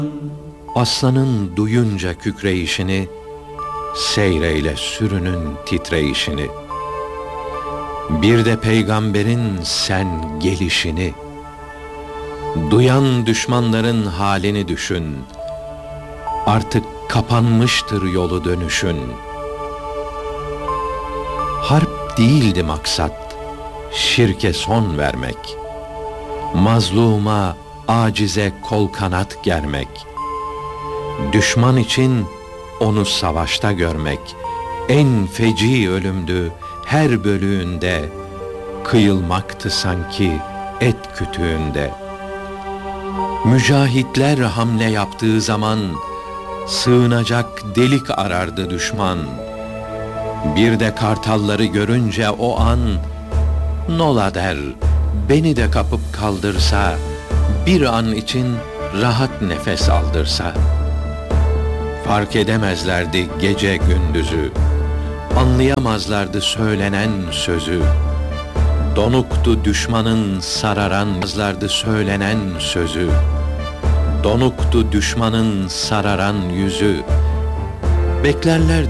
Aslanın duyunca kükreyişini, seyreyle sürünün titreyişini. Bir de peygamberin sen gelişini. Duyan düşmanların halini düşün. Artık kapanmıştır yolu dönüşün. Harp değildi maksat, şirke son vermek. Mazluma, acize kol kanat germek. Düşman için onu savaşta görmek. En feci ölümdü her bölüğünde. Kıyılmaktı sanki et kütüğünde. Mücahitler hamle yaptığı zaman sığınacak delik arardı düşman. Bir de kartalları görünce o an, nola der, beni de kapıp kaldırsa, bir an için rahat nefes aldırsa. Fark edemezlerdi gece gündüzü, anlayamazlardı söylenen sözü. Donuktu düşmanın sararanlardı söylenen sözü. Donuktu düşmanın sararan yüzü. Beklerlerdi